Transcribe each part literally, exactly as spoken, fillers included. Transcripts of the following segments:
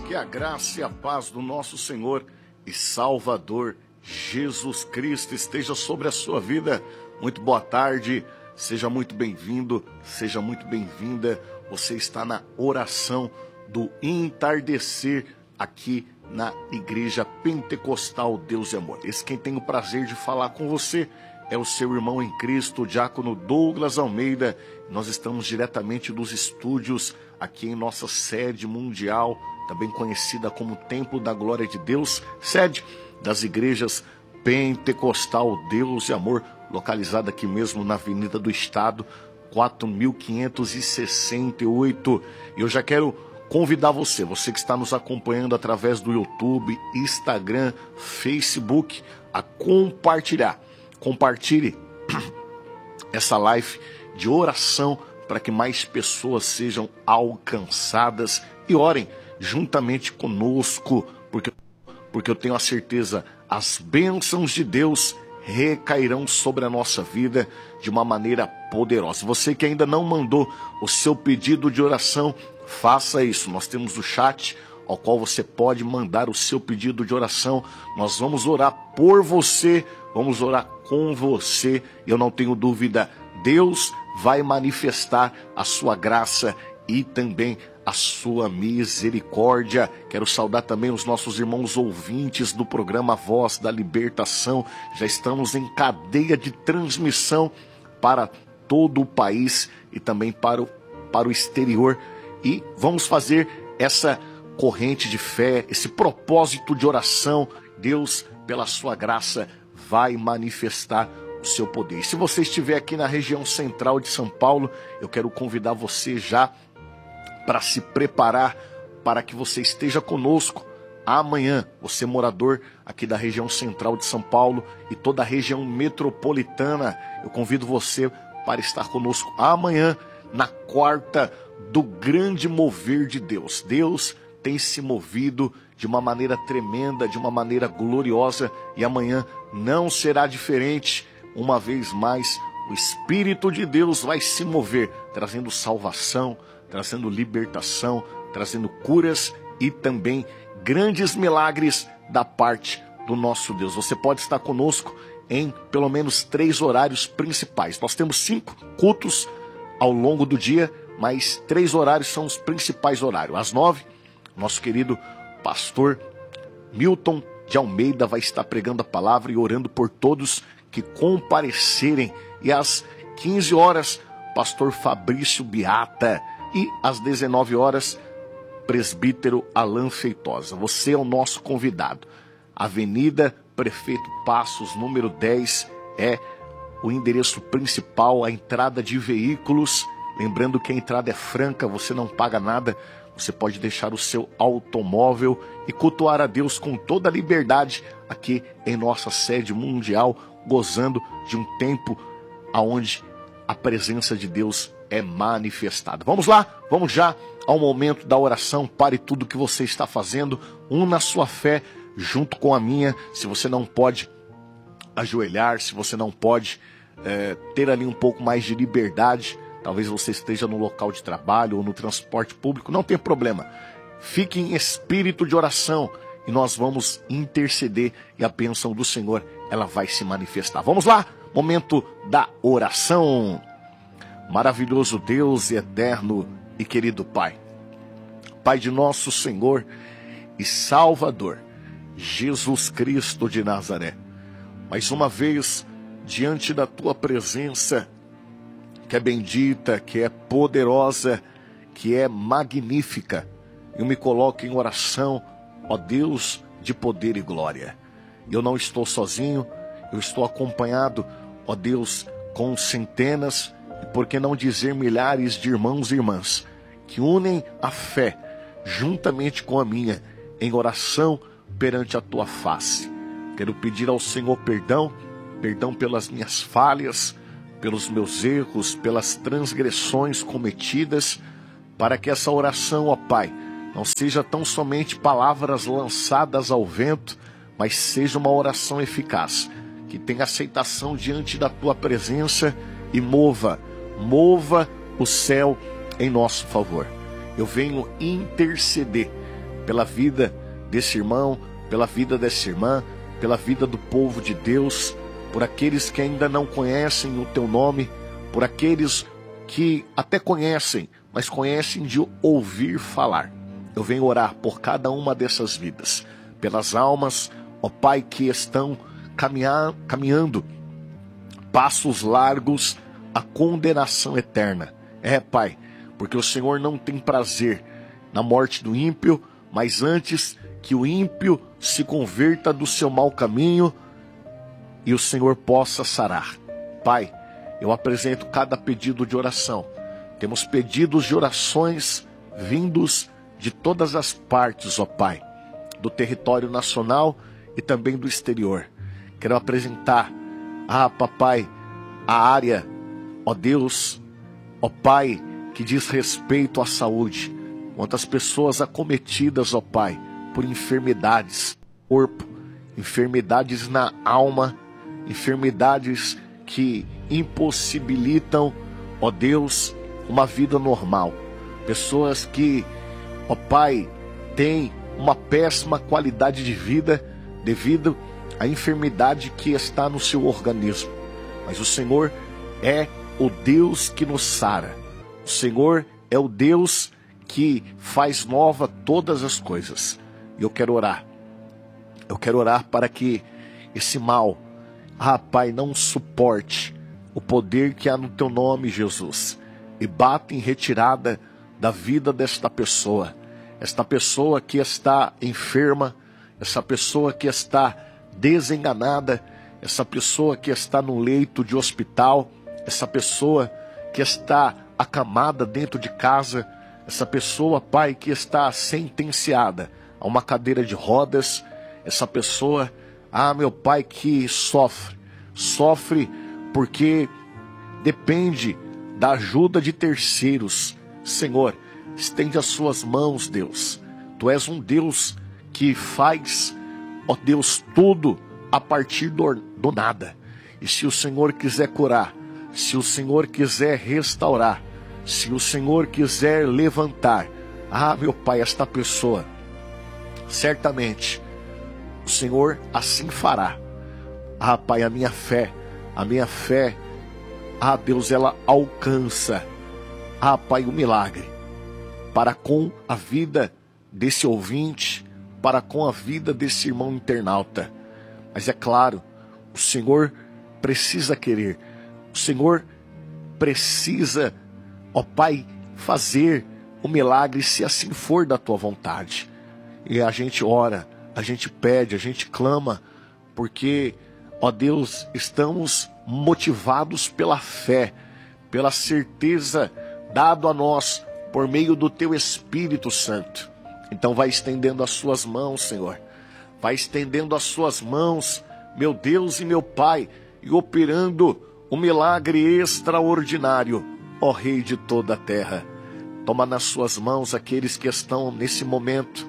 Que a graça e a paz do nosso Senhor e Salvador Jesus Cristo esteja sobre a sua vida. Muito boa tarde, seja muito bem-vindo, seja muito bem-vinda. Você está na oração do entardecer aqui na Igreja Pentecostal Deus e Amor. Esse quem tem o prazer de falar com você é o seu irmão em Cristo, o diácono Douglas Almeida. Nós estamos diretamente dos estúdios aqui em nossa sede mundial, também conhecida como Templo da Glória de Deus, sede das igrejas Pentecostal Deus e Amor, localizada aqui mesmo na Avenida do Estado, quatro mil quinhentos e sessenta e oito. Eu já quero convidar você, você que está nos acompanhando através do YouTube, Instagram, Facebook, a compartilhar. Compartilhe essa live de oração para que mais pessoas sejam alcançadas e orem juntamente conosco, porque, porque eu tenho a certeza, as bênçãos de Deus recairão sobre a nossa vida de uma maneira poderosa. Você que ainda não mandou o seu pedido de oração, faça isso. Nós temos o chat ao qual você pode mandar o seu pedido de oração. Nós vamos orar por você, vamos orar com você. Eu não tenho dúvida, Deus vai manifestar a sua graça e também a sua misericórdia. Quero saudar também os nossos irmãos ouvintes do programa Voz da Libertação. Já estamos em cadeia de transmissão para todo o país e também para o, para o exterior. E vamos fazer essa corrente de fé, esse propósito de oração. Deus, pela sua graça, vai manifestar o seu poder. E se você estiver aqui na região central de São Paulo, eu quero convidar você já para se preparar para que você esteja conosco amanhã. Você morador aqui da região central de São Paulo e toda a região metropolitana, eu convido você para estar conosco amanhã, na quarta do grande mover de Deus. Deus tem se movido de uma maneira tremenda, de uma maneira gloriosa, e amanhã não será diferente. Uma vez mais, o Espírito de Deus vai se mover, trazendo salvação, trazendo libertação, trazendo curas e também grandes milagres da parte do nosso Deus. Você pode estar conosco em pelo menos três horários principais. Nós temos cinco cultos ao longo do dia, mas três horários são os principais horários. Às nove, nosso querido pastor Milton de Almeida vai estar pregando a palavra e orando por todos que comparecerem. E às quinze horas, pastor Fabrício Beata. E às dezenove horas, presbítero Alan Feitosa. Você é o nosso convidado. Avenida Prefeito Passos, número dez, é o endereço principal, a entrada de veículos. Lembrando que a entrada é franca, você não paga nada. Você pode deixar o seu automóvel e cultuar a Deus com toda a liberdade aqui em nossa sede mundial, gozando de um tempo onde a presença de Deus é manifestada. Vamos lá, vamos já ao momento da oração. Pare tudo que você está fazendo, una a sua fé junto com a minha. Se você não pode ajoelhar, se você não pode é, ter ali um pouco mais de liberdade, talvez você esteja no local de trabalho ou no transporte público, não tem problema. Fique em espírito de oração e nós vamos interceder e a bênção do Senhor, ela vai se manifestar. Vamos lá, momento da oração. Maravilhoso Deus e eterno e querido Pai, Pai de nosso Senhor e Salvador, Jesus Cristo de Nazaré, mais uma vez diante da Tua presença, que é bendita, que é poderosa, que é magnífica. Eu me coloco em oração, ó Deus de poder e glória. Eu não estou sozinho, eu estou acompanhado, ó Deus, com centenas, e por que não dizer milhares de irmãos e irmãs, que unem a fé, juntamente com a minha, em oração perante a Tua face. Quero pedir ao Senhor perdão, perdão pelas minhas falhas, pelos meus erros, pelas transgressões cometidas, para que essa oração, ó Pai, não seja tão somente palavras lançadas ao vento, mas seja uma oração eficaz, que tenha aceitação diante da Tua presença e mova, mova o céu em nosso favor. Eu venho interceder pela vida desse irmão, pela vida dessa irmã, pela vida do povo de Deus, por aqueles que ainda não conhecem o teu nome, por aqueles que até conhecem, mas conhecem de ouvir falar. Eu venho orar por cada uma dessas vidas, pelas almas, ó Pai, que estão caminhar, caminhando passos largos à condenação eterna. É, Pai, porque o Senhor não tem prazer na morte do ímpio, mas antes que o ímpio se converta do seu mau caminho e o Senhor possa sarar. Pai, eu apresento cada pedido de oração. Temos pedidos de orações vindos de todas as partes, ó Pai, do território nacional e também do exterior. Quero apresentar, ah, Papai, a área, ó Deus, ó Pai, que diz respeito à saúde. Quantas pessoas acometidas, ó Pai, por enfermidades no corpo, enfermidades na alma, enfermidades que impossibilitam, ó Deus, uma vida normal. Pessoas que, ó Pai, têm uma péssima qualidade de vida devido à enfermidade que está no seu organismo. Mas o Senhor é o Deus que nos sara. O Senhor é o Deus que faz nova todas as coisas. E eu quero orar. Eu quero orar para que esse mal, ah, Pai, não suporte o poder que há no teu nome, Jesus, e bata em retirada da vida desta pessoa. Esta pessoa que está enferma, essa pessoa que está desenganada, essa pessoa que está no leito de hospital, essa pessoa que está acamada dentro de casa, essa pessoa, Pai, que está sentenciada a uma cadeira de rodas, essa pessoa, ah, meu Pai, que sofre, sofre porque depende da ajuda de terceiros. Senhor, estende as suas mãos, Deus. Tu és um Deus que faz, ó Deus, tudo a partir do, do nada. E se o Senhor quiser curar, se o Senhor quiser restaurar, se o Senhor quiser levantar, ah, meu Pai, esta pessoa, certamente o Senhor assim fará. Ah, Pai, a minha fé, a minha fé, ah, Deus, ela alcança, ah, Pai, o milagre para com a vida desse ouvinte, para com a vida desse irmão internauta. Mas é claro, o Senhor precisa querer, o Senhor precisa, ó Pai, fazer o milagre se assim for da tua vontade. E a gente ora, a gente pede, a gente clama, porque, ó Deus, estamos motivados pela fé, pela certeza dado a nós por meio do teu Espírito Santo. Então vai estendendo as suas mãos, Senhor. Vai estendendo as suas mãos, meu Deus e meu Pai, e operando um milagre extraordinário, ó Rei de toda a terra. Toma nas suas mãos aqueles que estão nesse momento,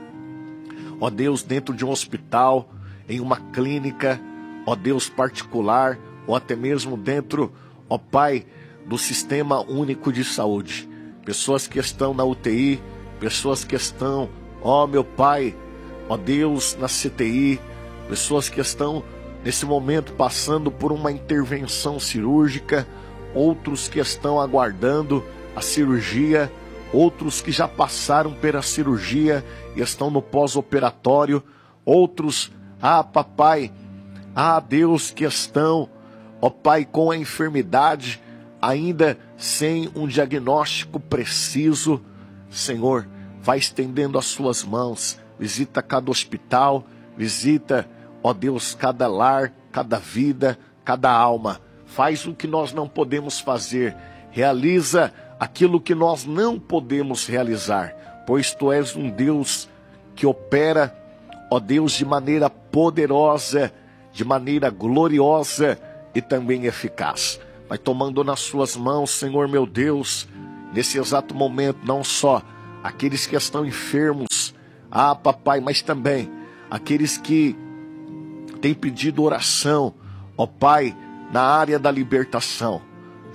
ó Deus, dentro de um hospital, em uma clínica, ó Deus, particular, ou até mesmo dentro, ó Pai, do Sistema Único de Saúde. Pessoas que estão na U T I, pessoas que estão, ó meu Pai, ó Deus, na C T I, pessoas que estão nesse momento passando por uma intervenção cirúrgica, outros que estão aguardando a cirurgia, outros que já passaram pela cirurgia e estão no pós-operatório, outros, ah papai, ah Deus, que estão, ó Pai, com a enfermidade, ainda sem um diagnóstico preciso. Senhor, vai estendendo as suas mãos, visita cada hospital, visita, ó Deus, cada lar, cada vida, cada alma. Faz o que nós não podemos fazer, realiza aquilo que nós não podemos realizar, pois Tu és um Deus que opera, ó Deus, de maneira poderosa, de maneira gloriosa e também eficaz. Vai tomando nas suas mãos, Senhor meu Deus, nesse exato momento, não só aqueles que estão enfermos, ah papai, mas também aqueles que têm pedido oração, ó Pai, na área da libertação,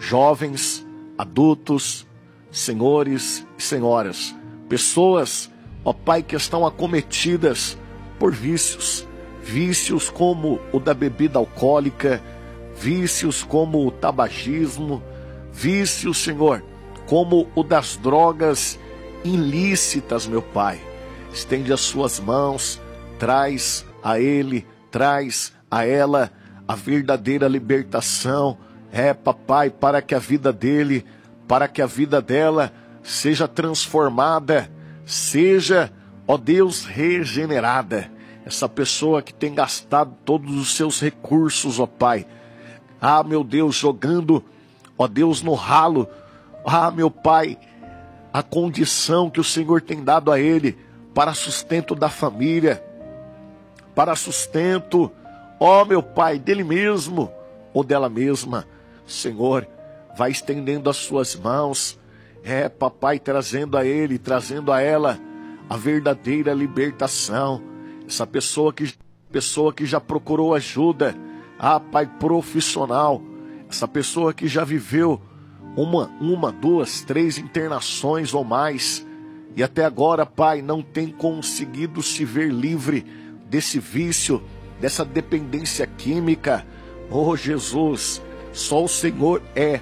jovens, adultos, senhores e senhoras, pessoas, ó Pai, que estão acometidas por vícios, vícios como o da bebida alcoólica, vícios como o tabagismo, vícios, Senhor, como o das drogas ilícitas, meu Pai. Estende as suas mãos, traz a ele, traz a ela a verdadeira libertação, é, papai, para que a vida dele, para que a vida dela seja transformada, seja, ó Deus, regenerada. Essa pessoa que tem gastado todos os seus recursos, ó Pai, ah, meu Deus, jogando, ó Deus, no ralo, ah, meu Pai, a condição que o Senhor tem dado a ele para sustento da família, para sustento, ó meu Pai, dele mesmo ou dela mesma. Senhor, vai estendendo as suas mãos, é, papai, trazendo a ele, trazendo a ela a verdadeira libertação. Essa pessoa que, pessoa que já procurou ajuda, ah, Pai, profissional, essa pessoa que já viveu uma, uma, duas, três internações ou mais, e até agora, Pai, não tem conseguido se ver livre desse vício, dessa dependência química. Oh Jesus, só o Senhor é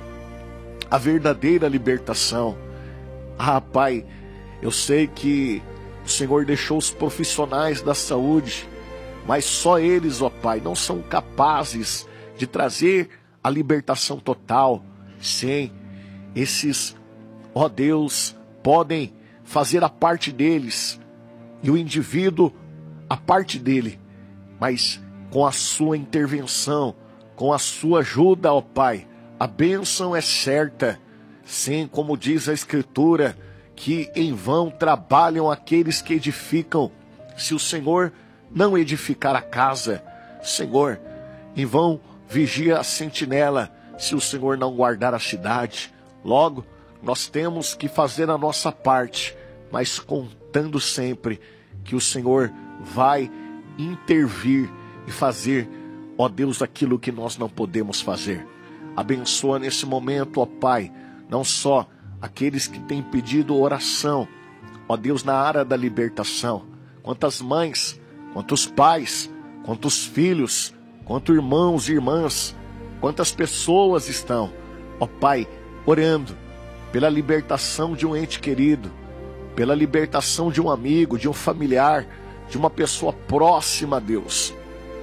a verdadeira libertação. Ah, Pai, eu sei que o Senhor deixou os profissionais da saúde, mas só eles, ó Pai, não são capazes de trazer a libertação total. Sim, esses, ó Deus, podem fazer a parte deles, e o indivíduo a parte dele, mas com a sua intervenção, com a sua ajuda, ó Pai, a bênção é certa. Sim, como diz a Escritura, que em vão trabalham aqueles que edificam, se o Senhor não edificar a casa. Senhor, em vão vigia a sentinela, se o Senhor não guardar a cidade. Logo, nós temos que fazer a nossa parte, mas contando sempre que o Senhor vai intervir e fazer, ó Deus, aquilo que nós não podemos fazer. Abençoa nesse momento, ó Pai, não só aqueles que têm pedido oração, ó Deus, na área da libertação, quantas mães, quantos pais, quantos filhos, quantos irmãos e irmãs, quantas pessoas estão, ó Pai, orando pela libertação de um ente querido, pela libertação de um amigo, de um familiar, de uma pessoa próxima a Deus.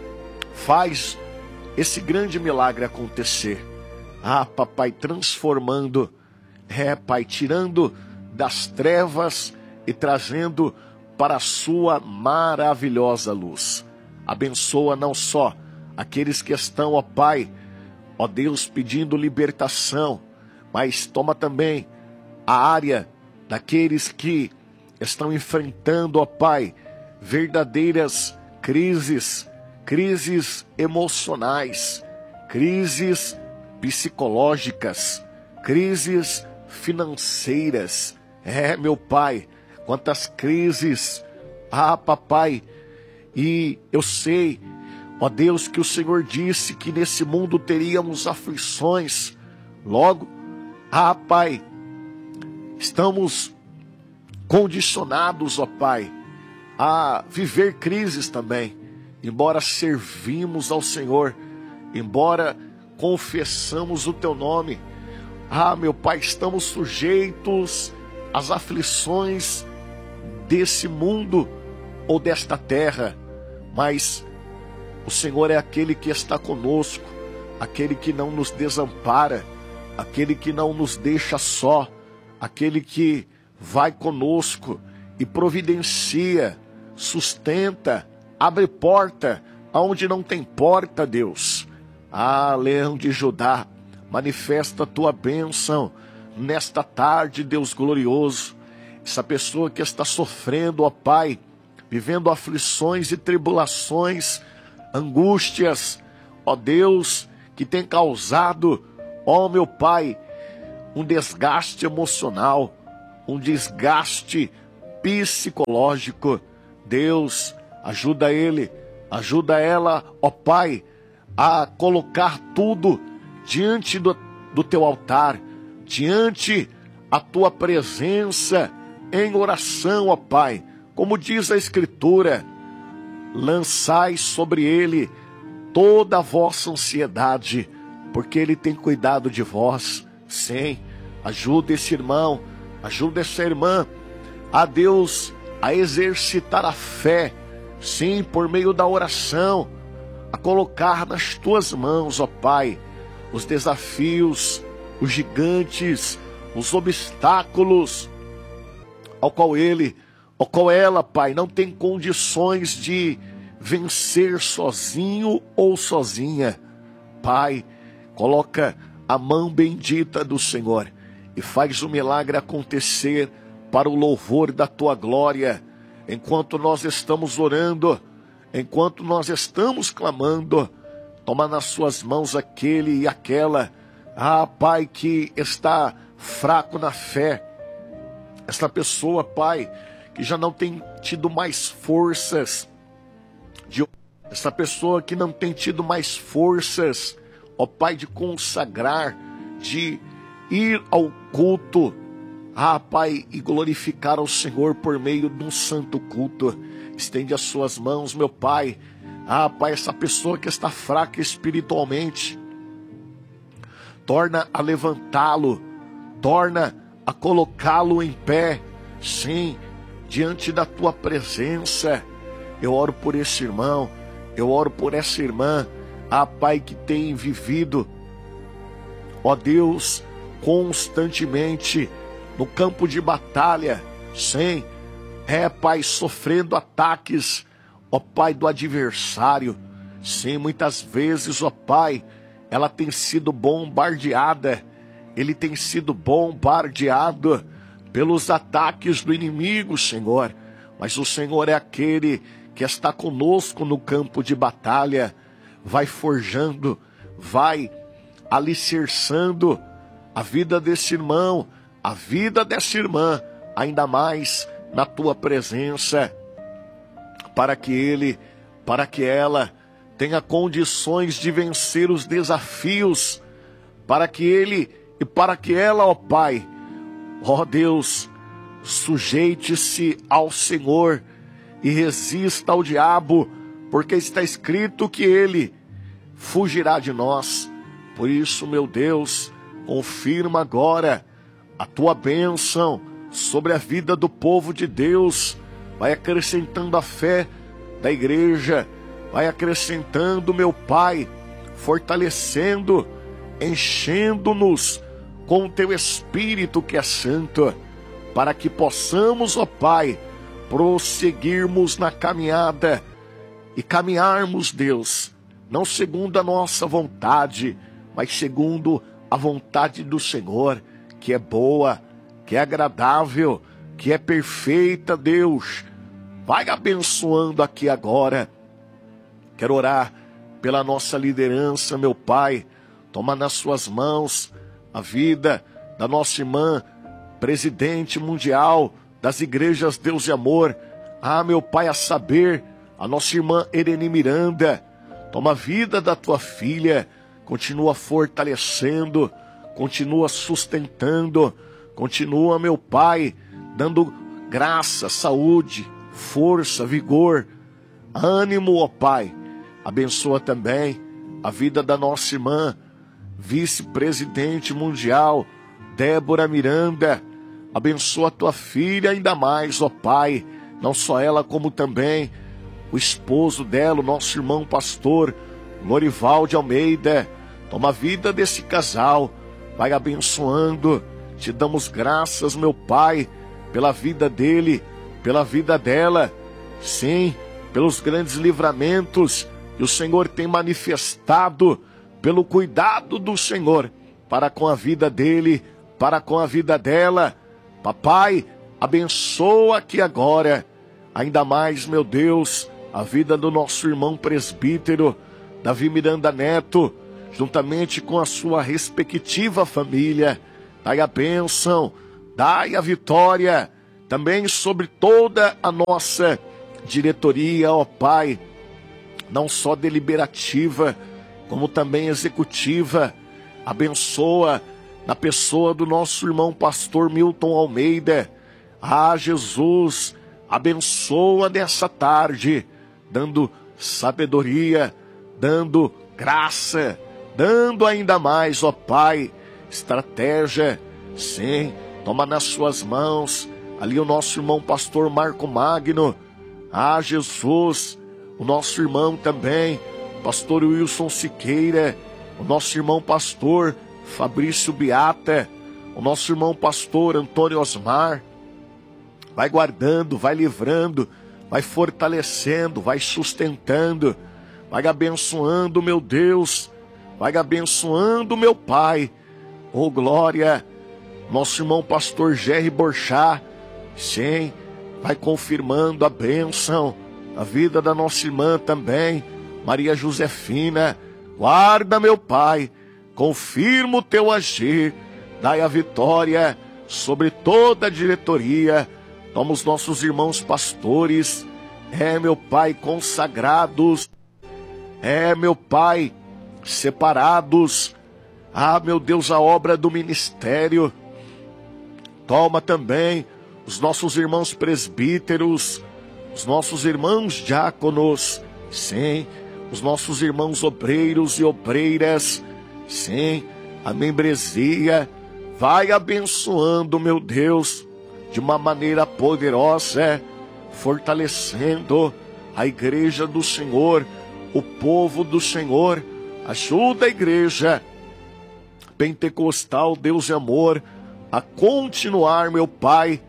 Faz esse grande milagre acontecer. Ah, papai, transformando, é, Pai, tirando das trevas e trazendo para a sua maravilhosa luz. Abençoa não só aqueles que estão, ó Pai, ó Deus, pedindo libertação, mas toma também a área daqueles que estão enfrentando, ó Pai, verdadeiras crises, crises emocionais, crises psicológicas, crises financeiras. É, meu Pai, quantas crises, ah, papai, e eu sei, ó Deus, que o Senhor disse que nesse mundo teríamos aflições. Logo, ah, Pai, estamos condicionados, ó Pai, a viver crises também, embora servimos ao Senhor, embora confessamos o Teu nome. Ah, meu Pai, estamos sujeitos às aflições desse mundo ou desta terra, mas o Senhor é aquele que está conosco, aquele que não nos desampara, aquele que não nos deixa só, aquele que vai conosco e providencia, sustenta, abre porta aonde não tem porta, Deus. Ah, Leão de Judá, manifesta a tua bênção nesta tarde, Deus glorioso. Essa pessoa que está sofrendo, ó Pai, vivendo aflições e tribulações, angústias, ó Deus, que tem causado, ó meu Pai, um desgaste emocional, um desgaste psicológico. Deus, ajuda ele, ajuda ela, ó Pai, a colocar tudo diante do, do teu altar, diante a tua presença, em oração, ó Pai, como diz a Escritura, lançai sobre ele toda a vossa ansiedade, porque ele tem cuidado de vós. Sim, ajuda esse irmão, ajuda essa irmã a Deus a exercitar a fé, sim, por meio da oração, a colocar nas tuas mãos, ó Pai, os desafios, os gigantes, os obstáculos, ao qual ele, ao qual ela, Pai, não tem condições de vencer sozinho ou sozinha. Pai, coloca a mão bendita do Senhor e faz o milagre acontecer para o louvor da tua glória. Enquanto nós estamos orando, enquanto nós estamos clamando, toma nas suas mãos aquele e aquela, ah, Pai, que está fraco na fé. Esta pessoa, Pai, que já não tem tido mais forças, de... esta pessoa que não tem tido mais forças, ó Pai, de consagrar, de ir ao culto, ah, Pai, e glorificar ao Senhor por meio de um santo culto. Estende as suas mãos, meu Pai. Ah, Pai, essa pessoa que está fraca espiritualmente, torna a levantá-lo, torna a colocá-lo em pé, sim, diante da tua presença. Eu oro por esse irmão, eu oro por essa irmã, ah, Pai, que tem vivido, ó Deus, constantemente no campo de batalha, sim, é, Pai, sofrendo ataques, ó Pai, do adversário. Sim, muitas vezes, ó Pai, ela tem sido bombardeada, ele tem sido bombardeado pelos ataques do inimigo, Senhor. Mas o Senhor é aquele que está conosco no campo de batalha, vai forjando, vai alicerçando a vida desse irmão, a vida dessa irmã, ainda mais na tua presença, para que ele, para que ela tenha condições de vencer os desafios, para que ele e para que ela, ó Pai, ó Deus, sujeite-se ao Senhor e resista ao diabo, porque está escrito que ele fugirá de nós. Por isso, meu Deus, confirma agora a tua bênção sobre a vida do povo de Deus. Vai acrescentando a fé da igreja, vai acrescentando, meu Pai, fortalecendo, enchendo-nos com o teu Espírito que é santo, para que possamos, ó Pai, prosseguirmos na caminhada e caminharmos, Deus, não segundo a nossa vontade, mas segundo a vontade do Senhor, que é boa, que é agradável, que é perfeita, Deus. Vai abençoando aqui agora. Quero orar pela nossa liderança, meu Pai. Toma nas suas mãos a vida da nossa irmã, presidente mundial das igrejas Deus e Amor. Ah, meu Pai, a saber, a nossa irmã Ereni Miranda. Toma a vida da tua filha, continua fortalecendo, continua sustentando, continua, meu Pai, dando graça, saúde, força, vigor, ânimo, ó Pai. Abençoa também a vida da nossa irmã, vice-presidente mundial, Débora Miranda. Abençoa a tua filha ainda mais, ó Pai, não só ela, como também o esposo dela, o nosso irmão pastor, Lorival de Almeida. Toma a vida desse casal, vai abençoando. Te damos graças, meu Pai, pela vida dele, pela vida dela. Sim, pelos grandes livramentos que o Senhor tem manifestado, pelo cuidado do Senhor para com a vida dele, para com a vida dela. Papai, abençoa aqui agora, ainda mais, meu Deus, a vida do nosso irmão presbítero, Davi Miranda Neto, juntamente com a sua respectiva família. Dai a bênção, dai a vitória, também sobre toda a nossa diretoria, ó Pai, não só deliberativa, como também executiva. Abençoa na pessoa do nosso irmão pastor Milton Almeida, Ah, Jesus, abençoa nessa tarde, dando sabedoria, dando graça, dando ainda mais, ó Pai, estratégia. Sim, toma nas suas mãos ali o nosso irmão pastor Marco Magno. Ah, Jesus, o nosso irmão também, pastor Wilson Siqueira, o nosso irmão pastor Fabrício Beata, o nosso irmão pastor Antônio Osmar. Vai guardando, vai livrando, vai fortalecendo, vai sustentando, vai abençoando, meu Deus, vai abençoando, meu Pai. Oh, glória! Nosso irmão pastor Jerry Borchá, sim, vai confirmando a bênção, a vida da nossa irmã também, Maria Josefina. Guarda, meu Pai, confirma o teu agir, dai a vitória sobre toda a diretoria. Toma os nossos irmãos pastores, é, meu Pai, consagrados, é, meu Pai, separados. Ah, meu Deus, a obra do ministério. Toma também os nossos irmãos presbíteros, os nossos irmãos diáconos, sim, os nossos irmãos obreiros e obreiras, sim, a membresia. Vai abençoando, meu Deus, de uma maneira poderosa, fortalecendo a igreja do Senhor, o povo do Senhor. Ajuda a igreja pentecostal, Deus e amor, a continuar, meu Pai.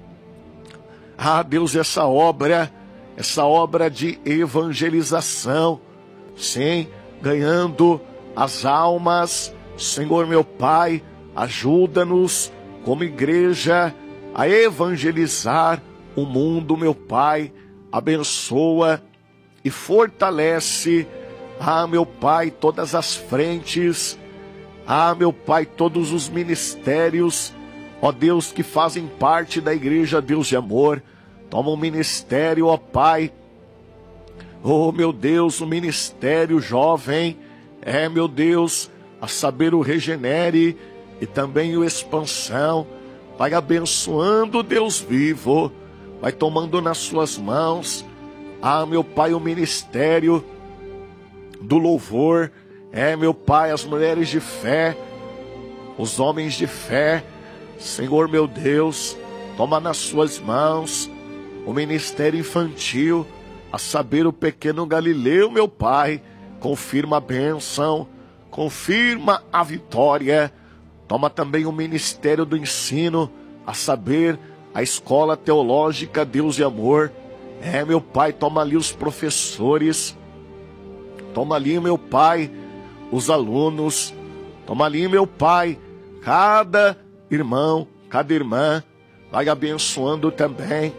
Ah, Deus, essa obra, essa obra de evangelização, sim, ganhando as almas. Senhor, meu Pai, ajuda-nos como igreja a evangelizar o mundo, meu Pai. Abençoa e fortalece, ah, meu Pai, todas as frentes, ah, meu Pai, todos os ministérios, ó Deus, que fazem parte da igreja, Deus de amor. Toma o ministério, ó Pai, oh, meu Deus, o ministério jovem, é, meu Deus, a saber, o Regenere e também o Expansão. Vai abençoando, Deus vivo, vai tomando nas suas mãos, ah, meu Pai, o ministério do louvor, é, meu Pai, as mulheres de fé, os homens de fé. Senhor, meu Deus, toma nas suas mãos o ministério infantil, a saber, o pequeno Galileu, meu Pai. Confirma a bênção, confirma a vitória. Toma também o ministério do ensino, a saber, a escola teológica, Deus e amor. É, meu Pai, toma ali os professores, toma ali, meu Pai, os alunos, toma ali, meu Pai, cada irmão, cada irmã. Vai abençoando também,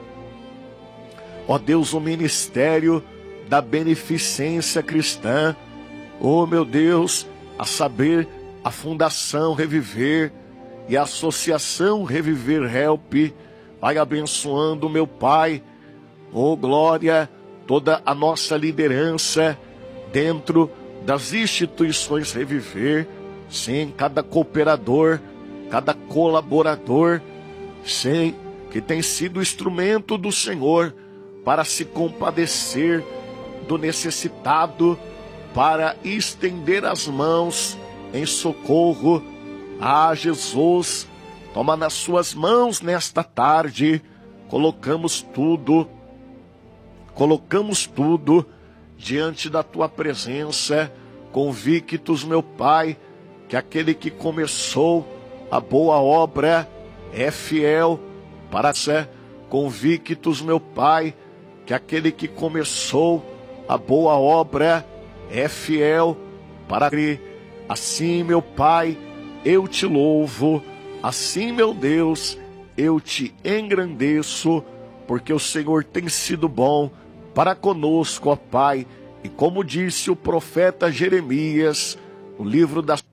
ó Deus, o ministério da beneficência cristã. Oh, meu Deus, a saber, a Fundação Reviver e a Associação Reviver Help. Vai abençoando, meu Pai, oh glória, toda a nossa liderança dentro das instituições Reviver, sim, cada cooperador, cada colaborador, sim, que tem sido instrumento do Senhor para se compadecer do necessitado, para estender as mãos em socorro. Ah, Jesus, toma nas suas mãos nesta tarde. Colocamos tudo, colocamos tudo diante da tua presença, convictos, meu Pai, que aquele que começou a boa obra é fiel para ser. Convictos, meu Pai, que aquele que começou a boa obra é fiel para crer. Assim, meu Pai, eu te louvo. Assim, meu Deus, eu te engrandeço, porque o Senhor tem sido bom para conosco, ó Pai. E como disse o profeta Jeremias, no livro das